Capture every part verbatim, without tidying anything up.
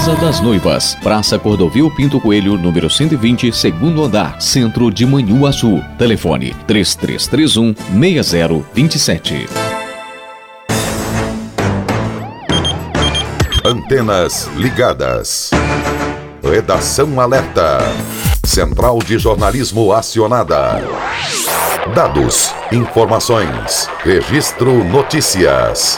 Casa das Noivas, Praça Cordovil Pinto Coelho, número cento e vinte, segundo andar, Centro de Manhuaçu. Telefone três três três um, seis zero dois sete. Antenas ligadas. Redação alerta. Central de jornalismo acionada. Dados, informações, registro notícias.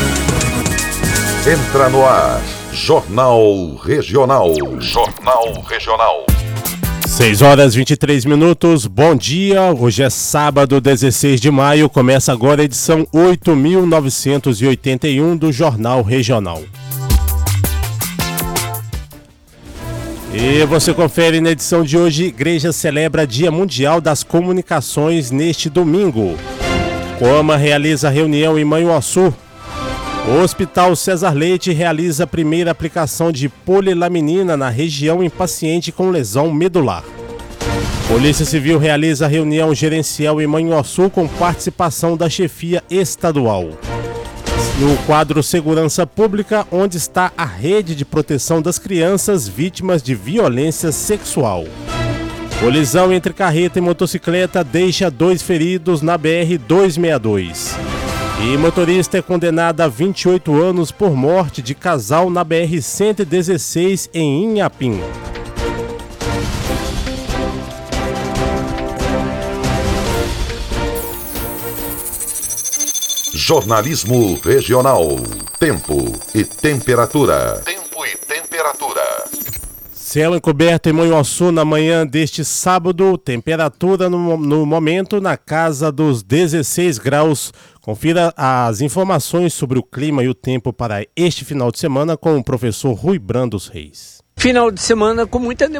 Entra no ar, Jornal Regional. Jornal Regional. seis horas e vinte e três minutos, bom dia, hoje é sábado, dezesseis de maio, começa agora a edição oito mil novecentos e oitenta e um do Jornal Regional. E você confere na edição de hoje, Igreja celebra Dia Mundial das Comunicações neste domingo. Coama realiza reunião em Manhuaçu. O Hospital César Leite realiza a primeira aplicação de polilaminina na região em paciente com lesão medular. Polícia Civil realiza reunião gerencial em Manhuaçu com participação da chefia estadual. No quadro Segurança Pública, onde está a rede de proteção das crianças vítimas de violência sexual. Colisão entre carreta e motocicleta deixa dois feridos na B R duzentos e sessenta e dois. E motorista é condenado a vinte e oito anos por morte de casal na B R cento e dezesseis em Inhapim. Jornalismo Regional. Tempo e temperatura. Tempo e temperatura. Céu encoberto em Manhuaçu na manhã deste sábado. Temperatura no, no momento na casa dos dezesseis graus. Confira as informações sobre o clima e o tempo para este final de semana com o professor Rui Brandos Reis. Final de semana com muita